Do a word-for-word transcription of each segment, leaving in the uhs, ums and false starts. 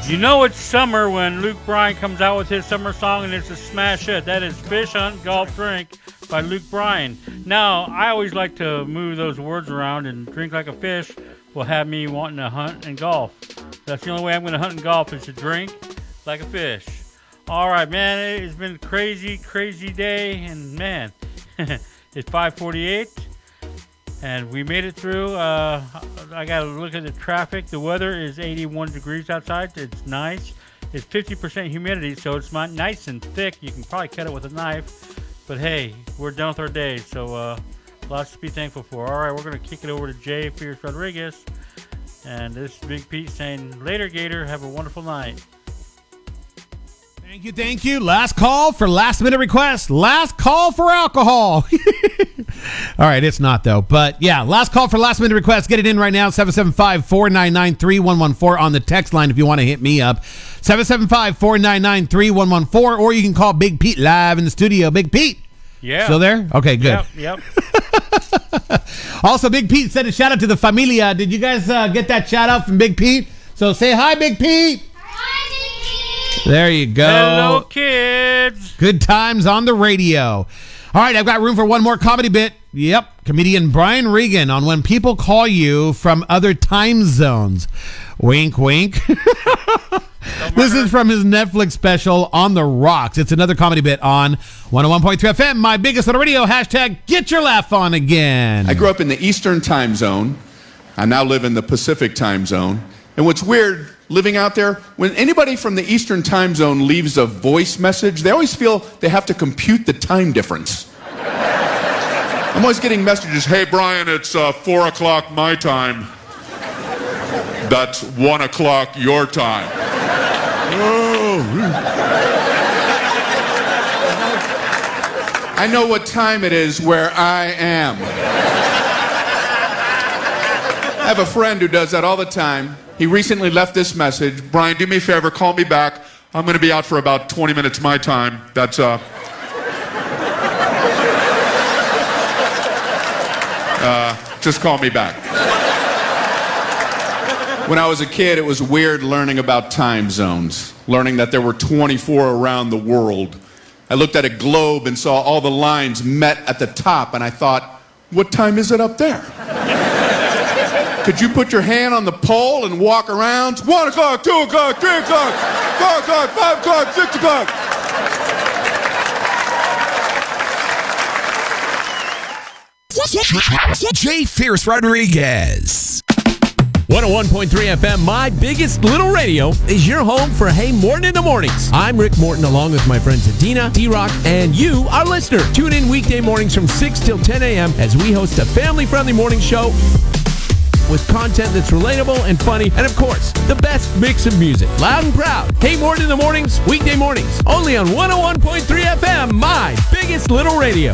You know it's summer when Luke Bryan comes out with his summer song and it's a smash hit. That is Fish Hunt, Golf, Drink by Luke Bryan. Now, I always like to move those words around, and drink like a fish will have me wanting to hunt and golf. That's the only way I'm going to hunt and golf is to drink like a fish. All right, man, it's been a crazy, crazy day, and man, it's five forty-eight, and we made it through. Uh, I got to look at the traffic. The weather is eighty-one degrees outside. It's nice. It's fifty percent humidity, so it's not nice and thick. You can probably cut it with a knife, but hey, we're done with our day, so uh, lots to be thankful for. All right, we're going to kick it over to Jay Fierce Rodriguez, and this is Big Pete saying, later, Gator, have a wonderful night. Thank you, thank you. Last call for last minute request. Last call for alcohol. All right, it's not though. But yeah, last call for last minute request. Get it in right now. seven seven five, four nine nine, three one one four on the text line if you want to hit me up. seven seven five, four nine nine, three one one four, or you can call Big Pete live in the studio. Big Pete. Yeah. Still there? Okay, good. Yep, yep. Also, Big Pete sent a shout out to the familia. Did you guys uh, get that shout out from Big Pete? So say hi, Big Pete. There you go. Hello, kids. Good times on the radio. All right, I've got room for one more comedy bit. Yep, comedian Brian Regan on when people call you from other time zones. Wink, wink. This is from his Netflix special, On the Rocks. It's another comedy bit on one oh one point three F M, my biggest little radio. Hashtag get your laugh on again. I grew up in the Eastern time zone. I now live in the Pacific time zone. And what's weird, living out there, when anybody from the Eastern time zone leaves a voice message, they always feel they have to compute the time difference. I'm always getting messages, hey, Brian, it's uh, four o'clock my time. That's one o'clock your time. Oh. I know what time it is where I am. I have a friend who does that all the time. He recently left this message. Brian, do me a favor, call me back. I'm going to be out for about twenty minutes my time. That's, uh... uh, just call me back. When I was a kid, it was weird learning about time zones, learning that there were twenty-four around the world. I looked at a globe and saw all the lines met at the top, and I thought, what time is it up there? Could you put your hand on the pole and walk around? One o'clock, two o'clock, three o'clock, four o'clock, five o'clock, six o'clock. Jay Fierce Rodriguez. one oh one point three F M, my biggest little radio, is your home for Hey Morton in the Mornings. I'm Rick Morton along with my friends Adina, D-Rock, and you, our listener. Tune in weekday mornings from six till ten a.m. as we host a family-friendly morning show with content that's relatable and funny, and of course, the best mix of music. Loud and proud. Hey Morton in the Mornings, weekday mornings, only on one oh one point three F M, my biggest little radio.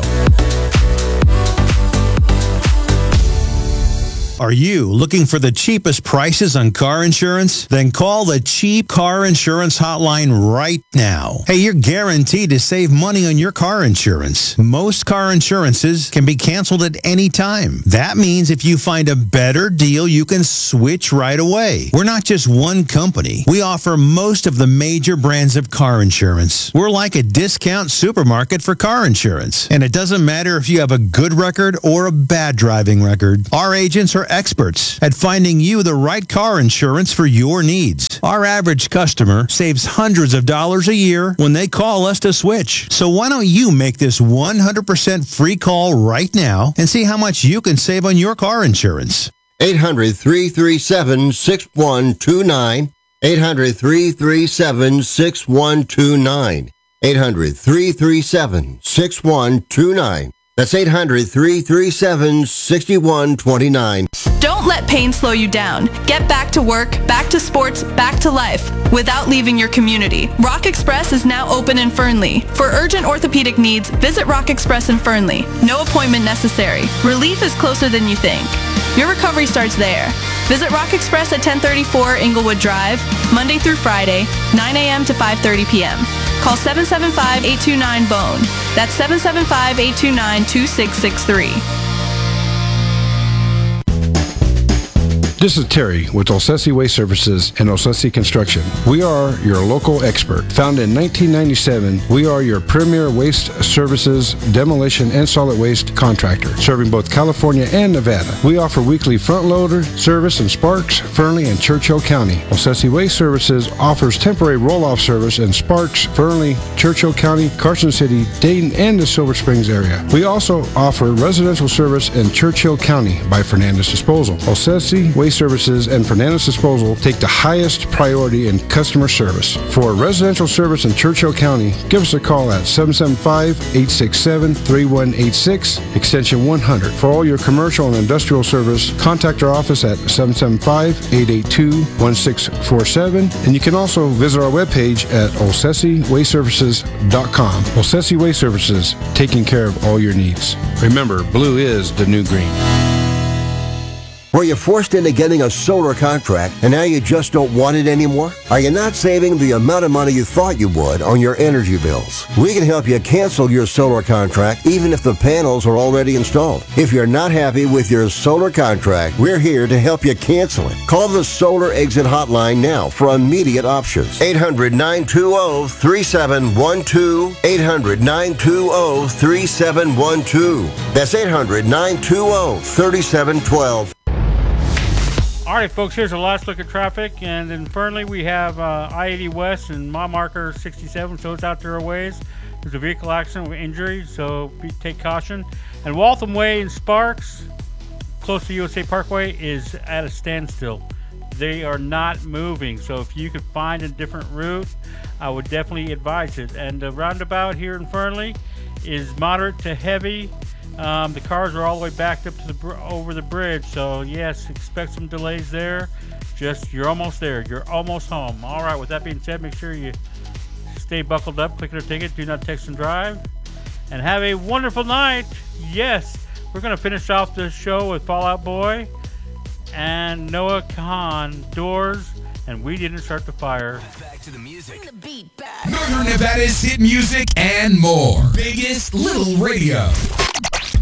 Are you looking for the cheapest prices on car insurance? Then call the Cheap Car Insurance Hotline right now. Hey, you're guaranteed to save money on your car insurance. Most car insurances can be canceled at any time. That means if you find a better deal, you can switch right away. We're not just one company. We offer most of the major brands of car insurance. We're like a discount supermarket for car insurance. And it doesn't matter if you have a good record or a bad driving record. Our agents are experts at finding you the right car insurance for your needs. Our average customer saves hundreds of dollars a year when they call us to switch. So why don't you make this one hundred percent free call right now and see how much you can save on your car insurance? eight hundred, three three seven, six one two nine. eight hundred, three three seven, six one two nine. eight hundred, three three seven, six one two nine. That's eight hundred, three three seven, six one two nine. Don't let pain slow you down. Get back to work, back to sports, back to life without leaving your community. Rock Express is now open in Fernley. For urgent orthopedic needs, visit Rock Express in Fernley. No appointment necessary. Relief is closer than you think. Your recovery starts there. Visit Rock Express at ten thirty-four Inglewood Drive, Monday through Friday, nine a.m. to five thirty p.m. Call seven seven five, eight two nine, B O N E. That's seven seven five, eight two nine, two six six three. This is Terry with Olsesi Waste Services and Olsesi Construction. We are your local expert. Founded in nineteen ninety-seven, we are your premier waste services, demolition, and solid waste contractor, serving both California and Nevada. We offer weekly front loader service in Sparks, Fernley, and Churchill County. Olsesi Waste Services offers temporary roll-off service in Sparks, Fernley, Churchill County, Carson City, Dayton, and the Silver Springs area. We also offer residential service in Churchill County by Fernandez Disposal. Olsesi Waste Services and Fernandez Disposal take the highest priority in customer service. For residential service in Churchill County, give us a call at seven seven five, eight six seven, three one eight six, extension one hundred. For all your commercial and industrial service, contact our office at seven seven five, eight eight two, one six four seven, and you can also visit our webpage at olsesi waste services dot com. Olsesi Waste Services, taking care of all your needs. Remember, blue is the new green. Were you forced into getting a solar contract and now you just don't want it anymore? Are you not saving the amount of money you thought you would on your energy bills? We can help you cancel your solar contract even if the panels are already installed. If you're not happy with your solar contract, we're here to help you cancel it. Call the Solar Exit Hotline now for immediate options. eight hundred, nine two zero, three seven one two. eight hundred, nine two zero, three seven one two. That's eight hundred, nine two zero, three seven one two. All right, folks, here's the last look at traffic. And in Fernley, we have uh, I eighty West and mile marker sixty-seven, so it's out there a ways. There's a vehicle accident with injury, so be, take caution. And Waltham Way in Sparks, close to U S A Parkway, is at a standstill. They are not moving, so if you could find a different route, I would definitely advise it. And the roundabout here in Fernley is moderate to heavy. Um, the cars are all the way backed up to the br- over the bridge, so yes, expect some delays there. Just you're almost there. You're almost home. All right. With that being said, make sure you stay buckled up. Click your ticket. Do not text and drive. And have a wonderful night. Yes, we're gonna finish off the show with Fall Out Boy and Noah Kahan, Doors, and We Didn't Start the Fire. Back to the music. Northern Nevada's hit music and more. Biggest Little Radio.